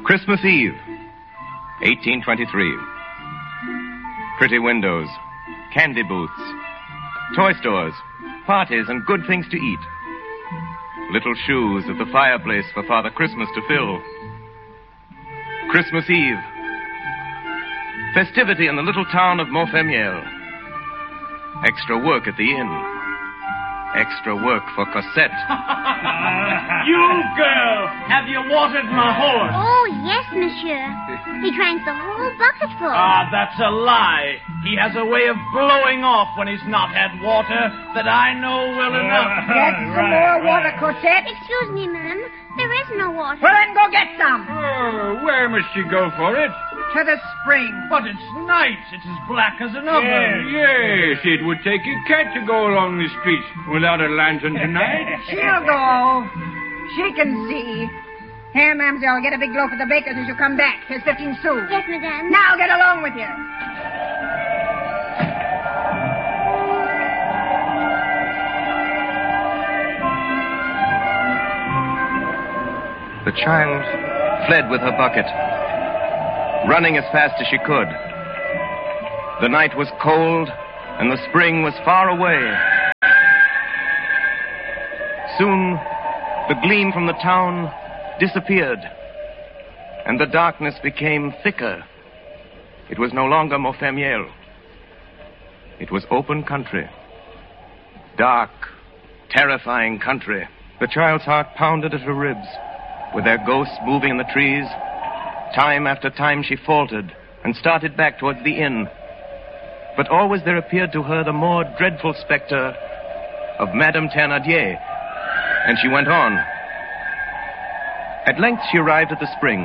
Christmas Eve, 1823. Pretty windows, candy booths, toy stores, parties, and good things to eat. Little shoes at the fireplace for Father Christmas to fill. Christmas Eve. Festivity in the little town of Montfermeil. Extra work at the inn. Extra work for Cosette. You girl, have you watered my horse? Oh, yes, monsieur. He drank the whole bucketful. Ah, that's a lie. He has a way of blowing off when he's not had water that I know well enough. Get some more water, Cosette. Excuse me, ma'am. There is no water. Well, then go get some. Oh, where must she go for it? To the spring. But it's night. It's as black as an oven. Yes, it would take a cat to go along the street without a lantern tonight. She'll go. She can see. Here, mademoiselle, get a big loaf of the baker's as you come back. Here's 15 sous. Yes, madame. Now get along with you. The child fled with her bucket, running as fast as she could. The night was cold, and the spring was far away. Soon, the gleam from the town disappeared, and the darkness became thicker. It was no longer Montfermeil. It was open country. Dark, terrifying country. The child's heart pounded at her ribs, with their ghosts moving in the trees. Time after time she faltered and started back towards the inn. But always there appeared to her the more dreadful specter of Madame Thénardier, and she went on. At length she arrived at the spring.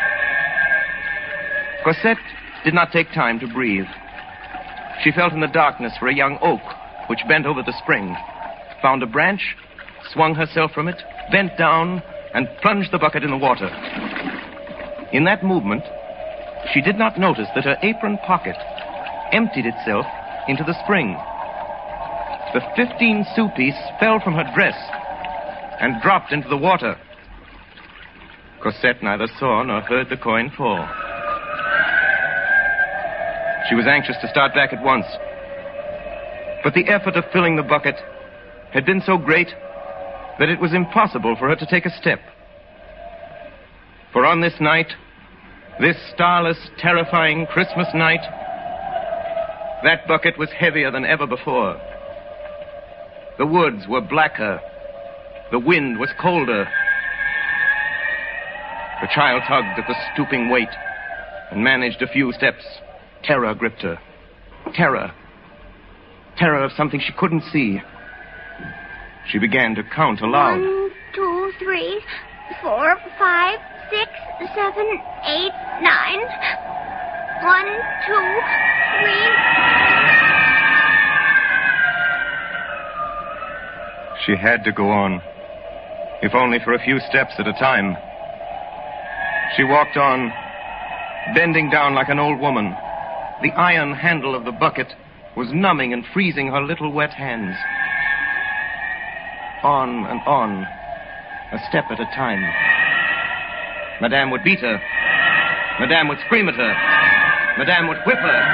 Cosette did not take time to breathe. She felt in the darkness for a young oak which bent over the spring, found a branch, swung herself from it, bent down, and plunged the bucket in the water. In that movement, she did not notice that her apron pocket emptied itself into the spring. The 15-sou piece fell from her dress and dropped into the water. Cosette neither saw nor heard the coin fall. She was anxious to start back at once, but the effort of filling the bucket had been so great that it was impossible for her to take a step. For on this night, this starless, terrifying Christmas night, that bucket was heavier than ever before. The woods were blacker. The wind was colder. The child tugged at the stooping weight and managed a few steps. Terror gripped her. Terror. Terror of something she couldn't see. She began to count aloud. 1, 2, 3, 4, 5, 6, 7, 8, 9. 1, 2, 3. She had to go on, if only for a few steps at a time. She walked on, bending down like an old woman. The iron handle of the bucket was numbing and freezing her little wet hands. On and on, a step at a time. Madame would beat her. Madame would scream at her. Madame would whip her.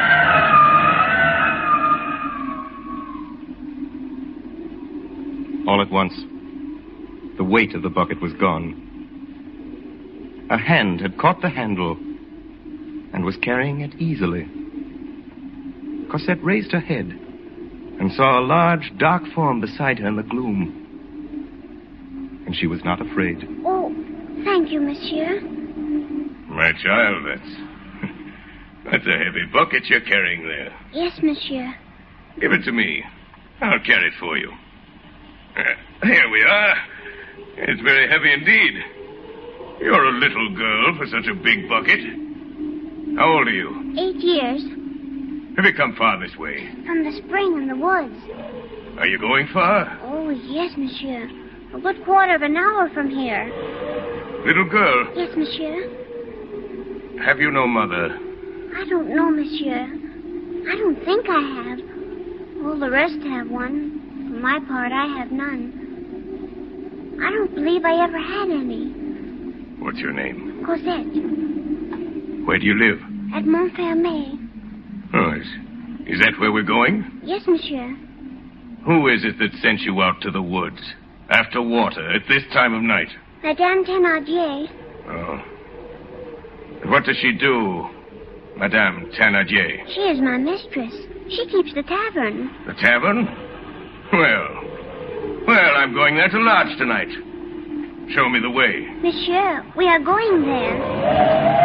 All at once, the weight of the bucket was gone. A hand had caught the handle and was carrying it easily. Cosette raised her head and saw a large, dark form beside her in the gloom. And she was not afraid. Oh, thank you, monsieur. My child, that's a heavy bucket you're carrying there. Yes, monsieur. Give it to me. I'll carry it for you. Here we are. It's very heavy indeed. You're a little girl for such a big bucket. How old are you? 8 years. Have you come far this way? From the spring in the woods. Are you going far? Oh, yes, monsieur. A good quarter of an hour from here. Little girl, Yes, monsieur. have you no mother? I don't know, monsieur. I don't think I have. All the rest have one. For my part, I have none. I don't believe I ever had any. What's your name? Cosette. Where do you live? At Montfermeil. Oh, is that where we're going? Yes, monsieur. Who is it that sent you out to the woods? After water, at this time of night? Madame Thénardier. Oh. And what does she do, Madame Thénardier? She is my mistress. She keeps the tavern. The tavern? Well, I'm going there to lodge tonight. Show me the way. Monsieur, we are going there.